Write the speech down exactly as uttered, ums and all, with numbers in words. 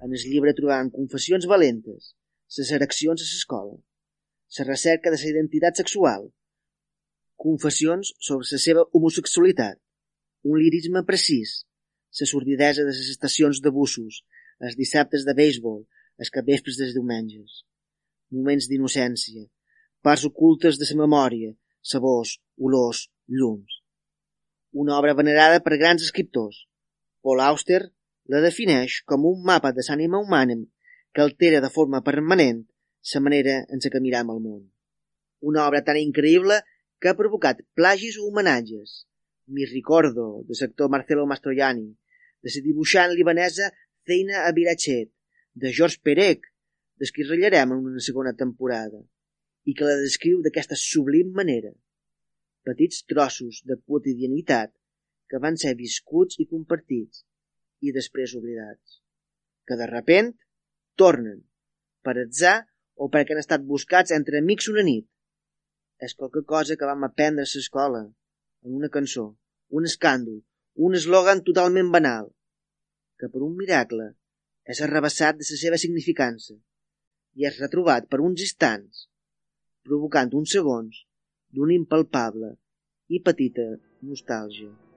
En el llibre trobam confessions valentes, les ereccions a l'escola, la recerca de la identitat sexual, confessions sobre la seva homosexualitat, un lirisme precís, la sordidesa de les estacions de bussos, els dissabtes de béisbol, els capvespres dels diumenges, moments d'innocència, parts ocultes de la memòria, sabors, olors, llums. Una obra venerada per grans escriptors. Paul Auster la defineix com un mapa de l'ànima humana que altera de forma permanent la manera en què miram el món. Una obra tan increïble que ha provocat plagis o homenatges. Mi ricordo, de l'actor Marcello Mastroianni, de la dibuixant libanesa Zeina Abirachet, de Georges Perec, des qui ratllarem en una segona temporada, i que la descriu d'aquesta sublim manera. Petits trossos de quotidianitat que van ser viscuts i compartits, i després oblidats, que de repent tornen, per atzar o perquè han estat buscats entre amics una nit. És qualque cosa que vam aprendre a l'escola, en una cançó, un escàndol, un eslògan totalment banal, que per un miracle és arrabassat de la seva significança i és retrobat per uns instants, provocant uns segons d'una impalpable i petita nostàlgia.